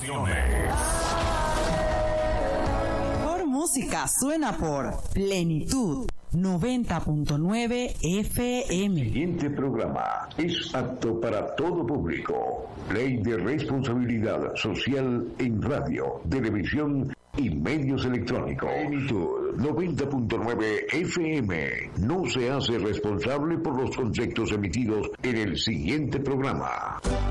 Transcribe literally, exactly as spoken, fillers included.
Mejor música suena por Plenitud noventa punto nueve F M. El siguiente programa es apto para todo público. Ley de responsabilidad social en radio, televisión y medios electrónicos. Plenitud noventa punto nueve F M no se hace responsable por los conceptos emitidos en el siguiente programa.